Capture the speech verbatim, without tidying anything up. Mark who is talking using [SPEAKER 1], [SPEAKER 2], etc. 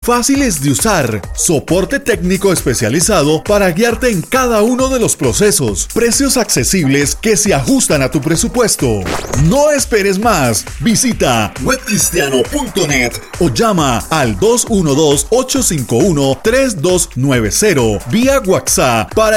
[SPEAKER 1] fáciles de usar, soporte técnico especializado para guiarte en cada uno de los procesos, precios accesibles que se ajustan a tu presupuesto. No esperes más, visita web cristiano punto net o llama al dos uno dos, ocho cinco uno, tres dos nueve cero vía WhatsApp para